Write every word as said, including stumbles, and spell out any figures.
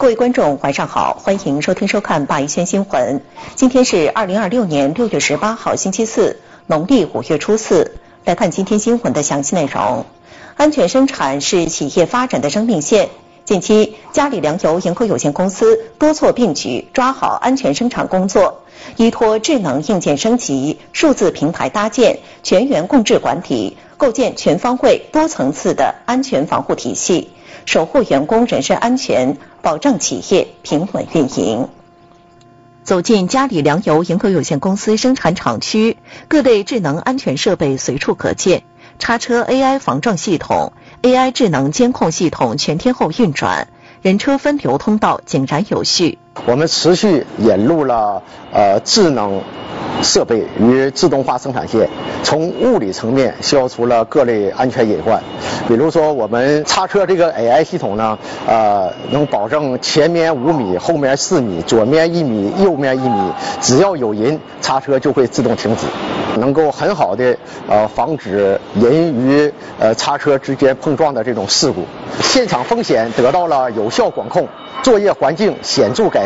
各位观众，晚上好，欢迎收听收看八一圈新闻。今天是二零二六年六月十八号，星期四，农历五月初四。来看今天新闻的详细内容。安全生产是企业发展的生命线。近期，嘉里粮油营合有限公司多措并举，抓好安全生产工作，依托智能硬件升级、数字平台搭建、全员共治管理，构建全方位、多层次的安全防护体系，守护员工人身安全，保障企业平稳运营。走进嘉里粮油营合有限公司生产厂区，各类智能安全设备随处可见，叉车 A I 防撞系统、A I 智能监控系统全天候运转，人车分流通道井然有序。 我们持续引入了呃智能设备与自动化生产线，从物理层面消除了各类安全隐患。比如说，我们叉车这个 A I 系统呢，呃，能保证前面五米、后面四米、左面一米、右面一米，只要有人，叉车就会自动停止，能够很好的呃防止人与呃叉车之间碰撞的这种事故。现场风险得到了有效管控，作业环境显著改善。